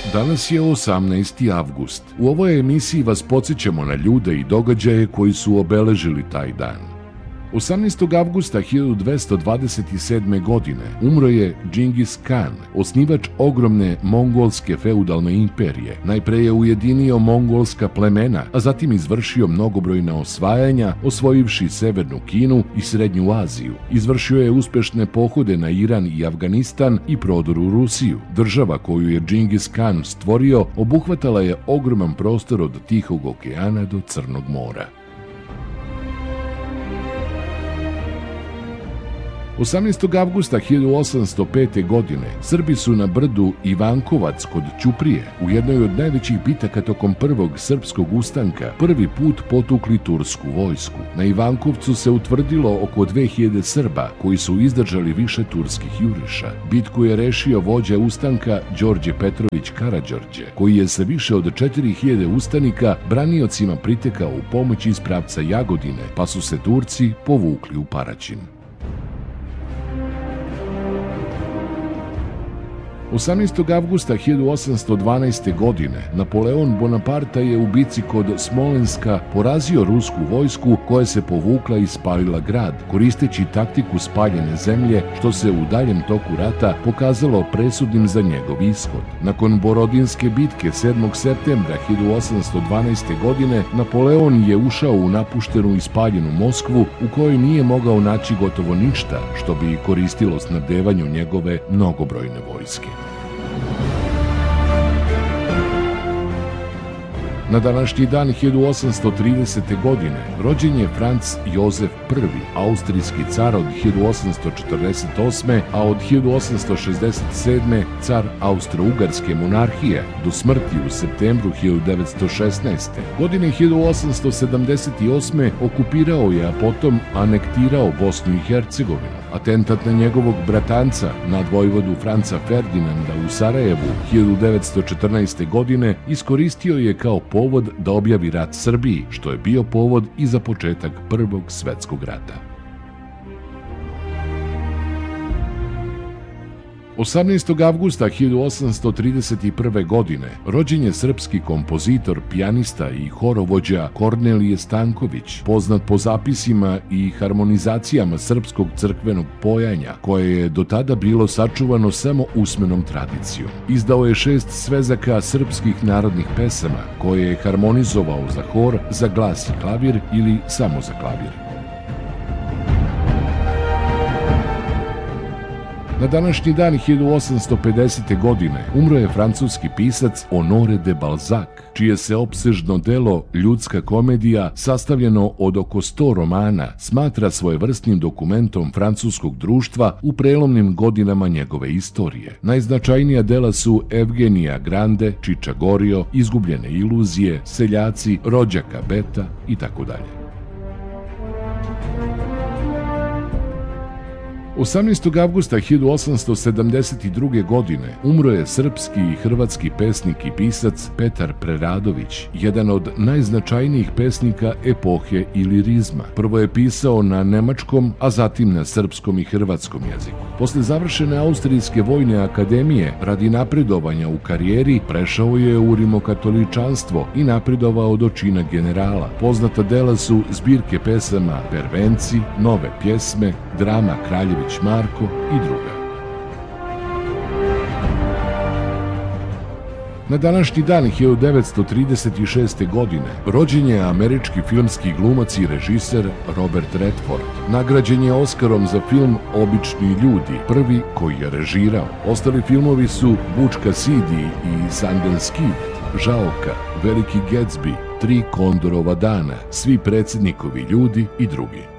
Danas je 18. avgust. U ovoj emisiji vas podsjećamo na ljude i događaje koji su obeležili taj dan. 18. avgusta 1227. godine umro je Džingis Kan, osnivač ogromne mongolske feudalne imperije. Najpre je ujedinio mongolska plemena, a zatim izvršio mnogobrojna osvajanja, osvojivši severnu Kinu i srednju Aziju. Izvršio je uspešne pohode na Iran i Afganistan i prodor u Rusiju. Država koju je Džingis Kan stvorio obuhvatala je ogroman prostor od Tihog okeana do Crnog mora. 18. avgusta 1805. godine Srbi su na brdu Ivankovac kod Ćuprije, u jednoj od najvećih bitaka tokom prvog srpskog ustanka, prvi put potukli tursku vojsku. Na Ivankovcu se utvrdilo oko 2000 Srba koji su izdržali više turskih juriša. Bitku je rešio vođa ustanka Đorđe Petrović Karađorđe, koji je sa više od 4000 ustanika braniocima pritekao u pomoć iz pravca Jagodine, pa su se Turci povukli u Paraćin. 18. avgusta 1812. godine Napoleon Bonaparte je u bici kod Smolenska porazio rusku vojsku koja se povukla i spalila grad, koristeći taktiku spaljene zemlje, što se u daljem toku rata pokazalo presudnim za njegov ishod. Nakon Borodinske bitke 7. septembra 1812. godine Napoleon je ušao u napuštenu i spaljenu Moskvu, u kojoj nije mogao naći gotovo ništa što bi koristilo snabdevanju njegove mnogobrojne vojske. Na današnji dan 1830. godine rođen je Franc Jozef I, austrijski car od 1848. a od 1867. car Austro-Ugarske monarhije do smrti u septembru 1916. Godine 1878. okupirao je, a potom anektirao Bosnu i Hercegovinu. Atentat na njegovog bratanca, nadvojvodu Franca Ferdinanda u Sarajevu 1914. godine iskoristio je kao povod da objavi rat Srbiji, što je bio povod i za početak Prvog svetskog rata. 18. avgusta 1831. godine rođen je srpski kompozitor, pijanista i horovođa Kornelije Stanković, poznat po zapisima i harmonizacijama srpskog crkvenog pojanja, koje je do tada bilo sačuvano samo usmenom tradicijom. Izdao je 6 svezaka srpskih narodnih pesama, koje je harmonizovao za hor, za glas i klavir ili samo za klavir. Na današnji dan 1850. godine umro je francuski pisac Honoré de Balzac, čije se opsežno delo Ljudska komedija, sastavljeno od oko 100 romana, smatra svojevrsnim dokumentom francuskog društva u prelomnim godinama njegove istorije. Najznačajnija dela su Evgenija Grande, Čiča Gorio, Izgubljene iluzije, Seljaci, Rođaka Beta itd. 18. avgusta 1872. godine umro je srpski i hrvatski pesnik i pisac Petar Preradović, jedan od najznačajnijih pesnika epohe ilirizma. Prvo je pisao na nemačkom, a zatim na srpskom i hrvatskom jeziku. Posle završene Austrijske vojne akademije, radi napredovanja u karijeri, prešao je u rimokatoličanstvo i napredovao do čina generala. Poznata dela su zbirke pesama Pervenci, Nove pjesme, drama Kraljević Marko i druga. Na današnji dan 1936. godine rođen je američki filmski glumac i režiser Robert Redford. Nagrađen je Oskarom za film Obični ljudi, prvi koji je režirao. Ostali filmovi su Butch Cassidy i Sundance Kid, Žaoka, Veliki Gatsby, Tri Kondorova dana, Svi predsjednikovi ljudi i drugi.